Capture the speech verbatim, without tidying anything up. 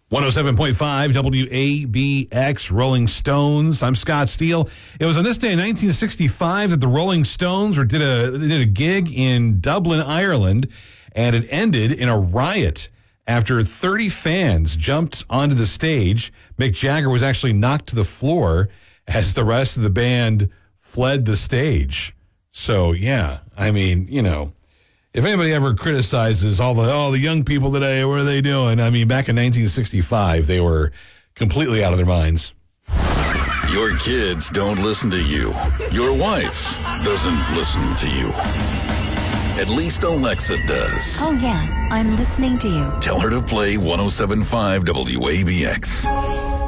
one oh seven point five W A B X, Rolling Stones. I'm Scott Steele. It was on this day in nineteen sixty-five that the Rolling Stones were, did a they did a gig in Dublin, Ireland, and it ended in a riot after thirty fans jumped onto the stage. Mick Jagger was actually knocked to the floor as the rest of the band fled the stage. So, yeah, I mean, you know, if anybody ever criticizes all the all the young people today, what are they doing? I mean, back in nineteen sixty-five, they were completely out of their minds. Your kids don't listen to you. Your wife doesn't listen to you. At least Alexa does. Oh, yeah, I'm listening to you. Tell her to play one oh seven point five W A B X.